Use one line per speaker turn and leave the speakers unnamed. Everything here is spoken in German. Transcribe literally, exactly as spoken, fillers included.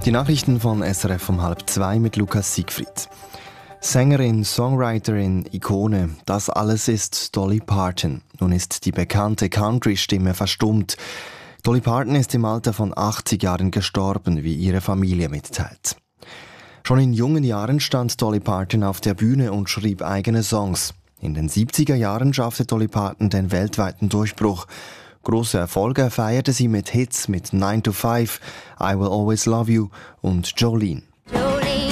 Die Nachrichten von S R F um halb zwei mit Lukas Siegfried. Sängerin, Songwriterin, Ikone, das alles ist Dolly Parton. Nun ist die bekannte Country-Stimme verstummt. Dolly Parton ist im Alter von achtzig Jahren gestorben, wie ihre Familie mitteilt. Schon in jungen Jahren stand Dolly Parton auf der Bühne und schrieb eigene Songs. In den siebziger Jahren schaffte Dolly Parton den weltweiten Durchbruch. Große Erfolge feierte sie mit Hits mit nine to five, I Will Always Love You und Jolene.